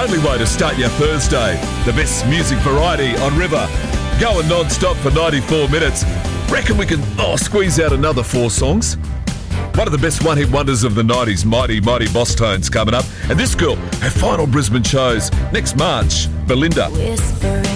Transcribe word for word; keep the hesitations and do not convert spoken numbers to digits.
only way to start your Thursday. The best music variety on River. Going non-stop for ninety-four minutes. Reckon we can oh, squeeze out another four songs. One of the best one-hit wonders of the nineties, Mighty Mighty Boss Tones, coming up. And this girl, her final Brisbane shows next March, Belinda. Whispering.